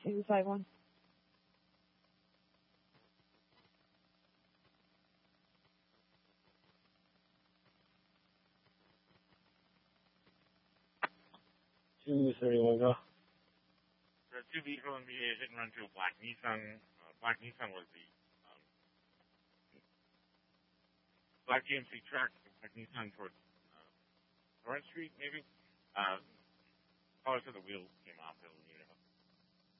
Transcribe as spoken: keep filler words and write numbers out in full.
Take the side one. two thirty-one, go. The two vehicle and be a hit and run to a black Nissan. Uh, black Nissan was the um, black G M C truck, black Nissan towards uh, Torrance Street, maybe. Uh, color to the wheel came off. It'll, you know,